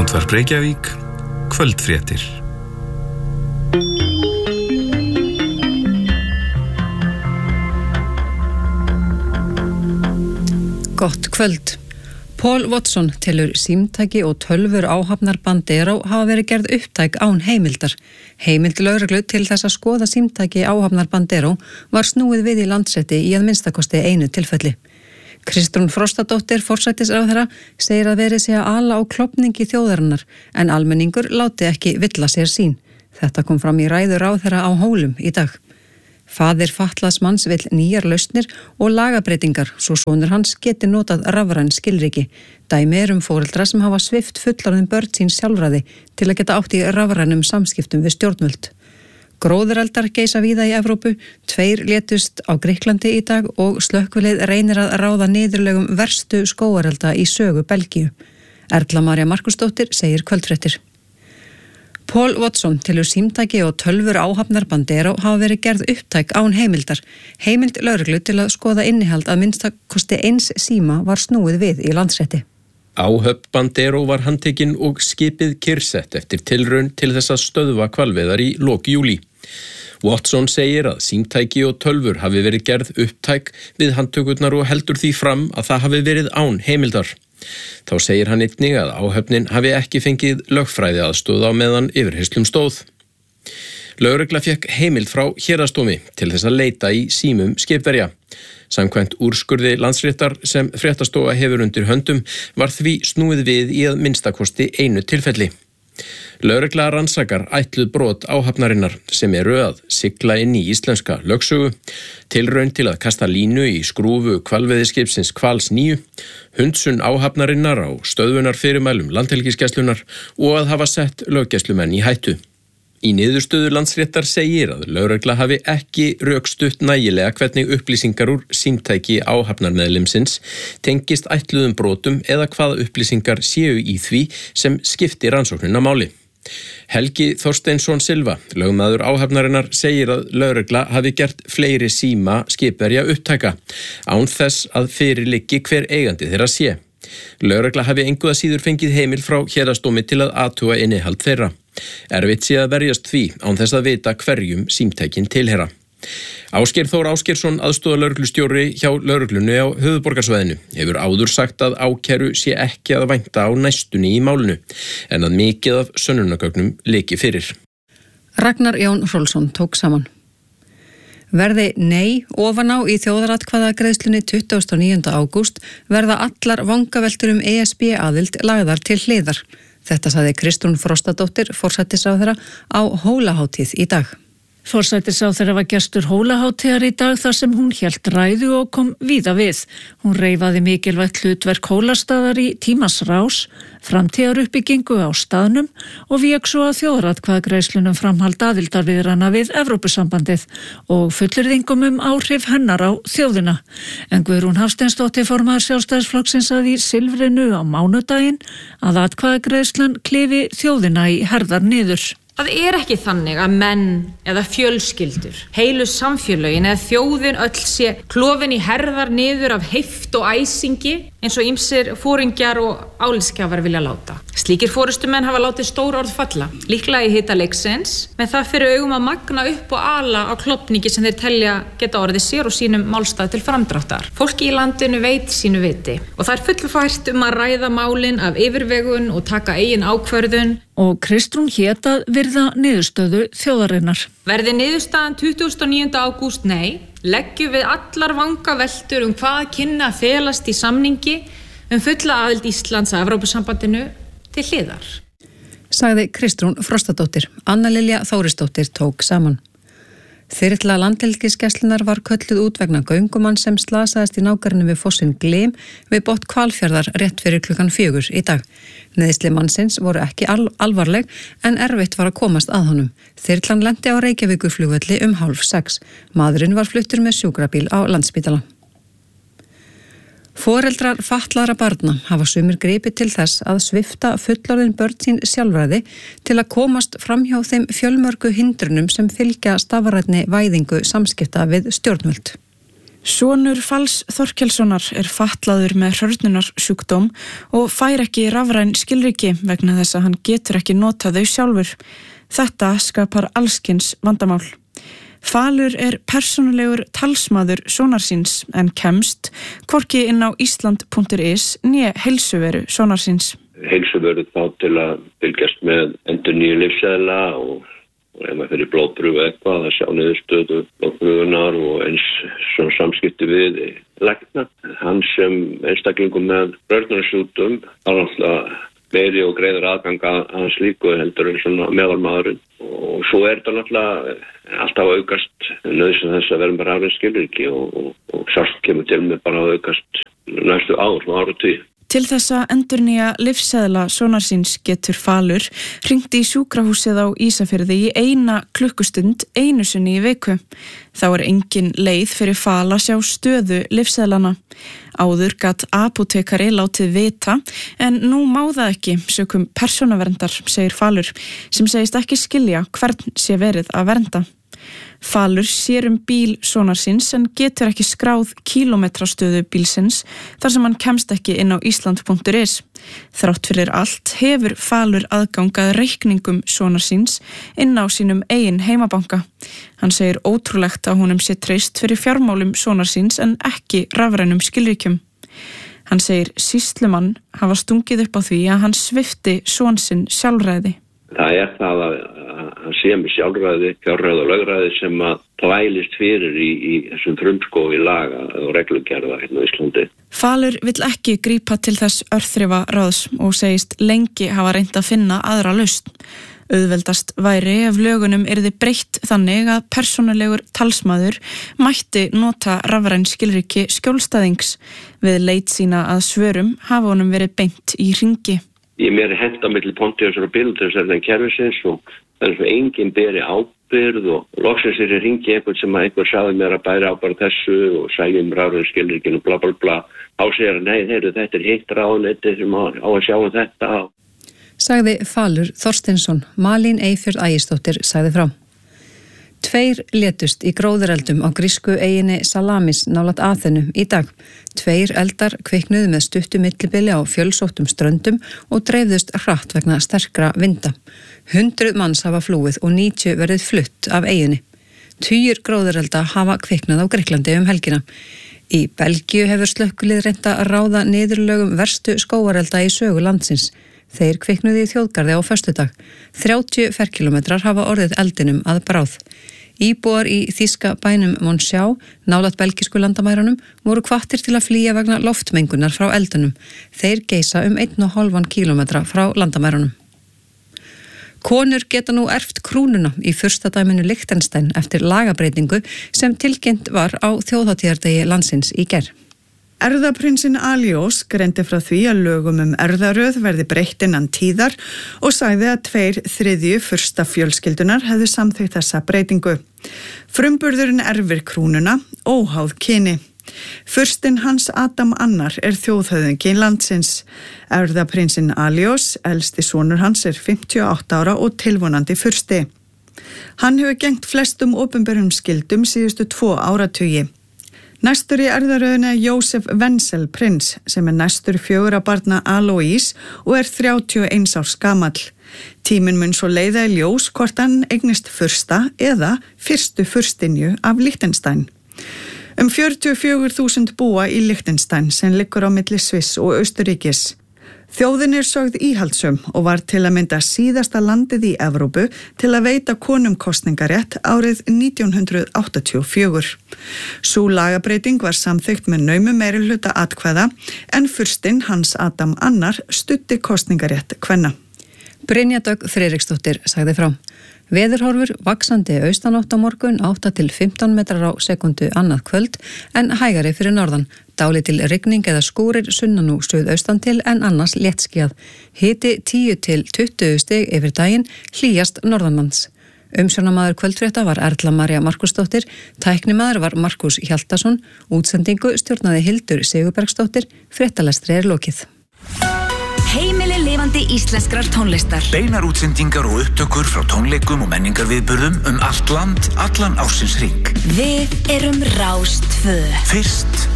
Útvarp Reykjavík, kvöldfréttir. Gott kvöld. Paul Watson telur símtæki og tölvur áhafnar Bandero hafa verið gerð upptæk án heimildar. Heimild lögreglu til þess að skoða símtæki áhafnar Bandero var snúið við í Landsrétti í að minnstakosti einu tilfelli. Kristrún Frostadóttir, forsætisráðherra, segir að verið sé að ala á klofningi þjóðarinnar en almenningur láti ekki villa sér sín. Þetta kom fram í ræðu ráðherra á Hólum í dag. Faðir fatlaðs manns vill nýjar lausnir og lagabreitingar svo sonur hans geti notað rafræn skilríki. Dæmi foreldra sem hafa svipt fullorðin börn sín sjálfræði til að geta átt í rafrænum samskiptum við stjórnvöld. Gróðureldar geisa víða í Evrópu, 2 létust á Grikklandi í dag og slökkvilið reynir að ráða niðurlegum verstu skógarelda í sögu Belgíu. Erla María Markusdóttir segir kvöldfréttir. Paul Watson telur símtæki og tölvur áhafnar Bandero hafa verið gerð upptæk án heimildar. Heimild lögreglu til að skoða innihald að minnstakosti eins síma var snúið við í Landsrétti. Áhöfn Bandero var handtekinn og skipið kyrrsett eftir tilraun til þess að stöðva hvalveiðar í lok júlí. Watson segir að símtæki og tölvur hafi verið gerð upptæk við handtökurnar og heldur því fram að það hafi verið án heimildar. Þá segir hann einnig að áhöfnin hafi ekki fengið lögfræði aðstoð á meðan yfirheyrslum stóð. Lögregla fékk heimild frá héraðsdómi til þess að leita í símum skipverja. Samkvæmt úrskurði Landsréttar sem fréttastofa hefur undir höndum var því snúið við í að minnstakosti einu tilfelli. Lögregla rannsakar ætluð brot áhafnarinnar sem eru að sigla inn í íslenska lögsögu, tilraun til að kasta línu í skrúfu hvalveiðiskipsins Hvals 9, hundsun áhafnarinnar á stöðvunarfyrirmælum Landhelgisgæslunnar og að hafa sett löggæslumenn í hættu. Í niðurstöðu Landsréttar segir að lögregla hafi ekki rökstutt nægilega hvernig upplýsingar úr símtæki áhafnarmeðlimsins tengist ætluðum brotum eða hvaða upplýsingar séu í því sem skipti rannsóknina máli. Helgi Þorsteinsson Silva, lögmaður áhafnarinnar, segir að lögregla hafi gert fleiri síma skipverja upptæka án þess að fyrirliggi hver eigandi þeirra sé. Lögregla hafi engu að síður fengið heimild frá héraðsdómi til að athuga innihald þeirra. Erfitt sé að verjast því án þess að vita hverjum símtækin tilheyra. Ásgeir Þór Ásgeirsson, aðstoðarlögreglustjóri hjá lögreglunni á höfuðborgarsvæðinu, hefur áður sagt að ákæru sé ekki að vænta á næstunni í málinu en að mikið af sönnunargögnum liggi fyrir. Ragnar Jón Hrólfsson tók saman. Verði nei ofan á í þjóðaratkvæðagreiðslunni 29. ágúst verða allar vangaveltur ESB aðild lagðar til hliðar. Þetta sagði Kristrún Frostadóttir, forsætisráðherra, á Hólahátíð í dag. Forsætisráðherra var gestur Hólahátíðar í dag þar sem hún hélt ræðu og kom víða við. Hún reifaði mikilvægt hlutverk Hólastaðar í tímans rás, framtíðaruppbyggingu á staðnum og vék svo að þjóðaratkvæðagreiðslunum framhald aðildarviðræðna við Evrópusambandið og fullyrðingum áhrif hennar á þjóðina. En Guðrún Hafsteinsdóttir, formaður Sjálfstæðisflokksins, sagði í Silfrinu á mánudaginn að atkvæðagreiðslan klifi þjóðina í herðar niður. Það ekki þannig að menn eða fjölskyldur, heilu samfélögin eða þjóðin öll sé klofin í herðar niður af heift og æsingi eins og ýmsir foringjar og álitskjafar vilja láta. Slíkir forystumenn hafa látið stór orð falla, líklega í hita leiksins, með það fyrir augum að magna upp og ala á klofningi sem þeir telja geta orðið sér og sínum málstað til framdráttar. Fólki í landinu veit sínu viti og það fullfært að ræða málin af yfirvegun og taka eigin ákvörðun. Og Kristrún hét að virða niðurstöðu þjóðarinnar. Verði niðurstaðan 29. ágúst nei, leggjum við allar vangaveltur hvað kynni að felast í samningi fulla aðild Íslands að Evrópusambandinu til hliðar. Sagði Kristrún Frostadóttir. Anna Lilja Þórisdóttir tók saman. Þyrla Landhelgisgæslunnar var kölluð út vegna göngumann sem slasaðist í nágrenni við fossinn Glym við botn Hvalfjarðar rétt fyrir 4:00 í dag. Meiðsli mannsins voru ekki alvarleg en erfitt var að komast að honum. Þyrlan lenti á Reykjavíkurflugvelli 5:30. Maðurinn var fluttur með sjúkrabíl á Landspítala. Foreldrar fatlaðra barna hafa sumir gripið til þess að svipta fullorðin börn sín sjálfræði til að komast framhjá þeim fjölmörgu hindrunum sem fylgja stafrænni væðingu samskipta við stjórnvöld. Sonur Falls Þorkelssonar fatlaður með hrörnunarsjúkdóm og fær ekki rafræn skilríki vegna þess að hann getur ekki notað þau sjálfur. Þetta skapar allskyns vandamál. Falur persónulegur talsmaður sonar síns en kemst hvorki inn á Ísland.is né heilsuveru sonar síns. Heilsuveru þá til að fylgjast með endurnýju lyfseðla og ef maður fyrir blóðprufu eitthvað að sjá niðurstöðu blóðprufunar og eins svona samskipti við lækna. Hann sem einstaklingum með hrörnunarsjúkdóm þá náttúrulega meiri og greiður aðgang að slíku heldur en svona meðalmaðurinn og svo þetta náttúrulega alltaf aukast nauðsyn þess að vera með rafræn skilríki og sást kemur til með bara að aukast næstu ár og áratugi. Til þess að endurnýja lyfseðla sonar síns getur Falur hringt í sjúkrahúsið á Ísafirði í 1 klukkustund einu sinni í viku. Þá engin leið fyrir Fal að sjá stöðu lyfseðlana. Áður gat apótekari látið vita en nú má það ekki sökum persónuverndar, segir Falur, sem segist ekki skilja hvern sé verið að vernda. Falur sér bíl sonar síns en getur ekki skráð kílómetrastöðu bílsins þar sem hann kemst ekki inn á Ísland.is. Þrátt fyrir allt hefur Falur aðgang að reikningum sonar síns inn á sínum eigin heimabanka. Hann segir ótrúlegt að honum sé treyst fyrir fjármálum sonar síns en ekki rafrænum skilríkjum. Hann segir sýslumann hafa stungið upp á því að hann svipti son sinn sjálfræði. Það það að hann sé með sjálfræði, fjárræði og lögræði sem að þvælist fyrir í þessum frumskógi laga og reglugerða hérna á Íslandi. Falur vill ekki grípa til þess örþrifa ráðs og segist lengi hafa reynt að finna aðra lausn. Auðveldast væri ef lögunum yrði breytt þannig að persónulegur talsmaður mætti nota rafræn skilríki skjólstæðings. Við leit sína að svörum hafa honum verið beint í hringi. Ég mér hent á milli Pontiusar og Pilatusar kerfisins og þannig að enginn beri ábyrgð og loksins í hringi einhvern sem einhver sagði mér að bæri ábyrgð þessu og sæði rafræn skilríkinu bla bla bla. Á segir nei, þetta hitt ráðuneyti sem á að sjá þetta. Sagði Falur Þorsteinsson, Malín Eyfjörð Ægisdóttir sagði frá. 2 létust í gróðureldum á grísku eyjunni Salamis nálægt Aþenu í dag. 2 eldar kviknuðu með stuttu millibili á fjölsóttum ströndum og dreifðust hratt vegna sterkra vinda. 100 manns hafa flúið og 90 verið flutt af eyjunni. 10 gróðurelda hafa kviknað á Grikklandi helgina. Í Belgíu hefur slökkvilið reynt að ráða niðurlögum verstu skógarelda í sögu landsins. Þeir kviknuðu í þjóðgarði á föstudag. 30 ferkilometrar hafa orðið eldinum að bráð. Íbúar í þýska bænum Monsjá, nálægt belgísku landamærunum, voru hvattir til að flýja vegna loftmengunar frá eldunum. Þeir geisa 1,5 kílómetra frá landamærunum. Konur geta nú erft krúnuna í furstadæminu Liechtenstein eftir lagabreitingu sem tilkynnt var á þjóðhátíðardegi landsins í gær. Erfðaprinsinn Aljós greindi frá því að lögum erfðaröð verði breytt innan tíðar og sagði að 2/3 furstafjölskyldunar hefðu samþykkt þessa breytingu. Frumburðurinn erfir krúnuna, óháð kyni. Furstinn Hans Adam Annar þjóðhöfðingi landsins. Erfðaprinsinn Aljós, elsti sonur hans 58 ára og tilvonandi fursti. Hann hefur gegnt flestum opinberum skyldum síðustu 2 áratugi. Næstur í erfðaröðina Jósef Wenzel prins sem næstur 4 barna Alois og 31 árs gamall. Tíminn mun svo leiða í ljós hvort hann eignist fursta eða fyrstu furstinju af Liechtenstein. 44.000 búa í Liechtenstein sem liggur á milli Sviss og Austurríkis. Þjóðin sögð íhaldssöm og var til að mynda síðasta landið í Evrópu til að veita konum kosningarétt árið 1984. Sú lagabreiting var samþykkt með naumum meirihluta atkvæða en furstinn Hans Adam Annar studdi kosningarétt kvenna. Brynja Dögg Friðriksdóttir sagði frá. Veðurhorfur vaxandi austanátt á morgun 8 til 15 metrar á sekundu annað kvöld en hægari fyrir norðan. Dálítil rigning eða skúrir sunnan og suðaustan til en annars léttskýjað. Hiti 10 til 20 stig yfir daginn, hlýjast norðanlands. Umsjónamaður kvöldfrétta var Erla María Markusdóttir, tæknimaður var Markus Hjaltason, útsendingu stjórnaði Hildur Sigurbergsdóttir, fréttalestri lokið. Heimili lifandi íslenskrar tónlistar. Beinar útsendingar og upptökur frá tónleikum og menningarviðburðum allt land, allan ársins hring. Við erum Rás 2. Fyrst